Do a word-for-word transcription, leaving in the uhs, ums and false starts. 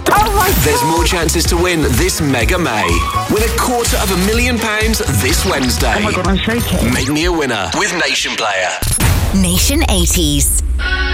Oh my There's God. more chances to win this Mega May. Win a quarter of a million pounds this Wednesday. Oh my God, I'm shaking. Make me a winner with Nation Player. Nation eighties.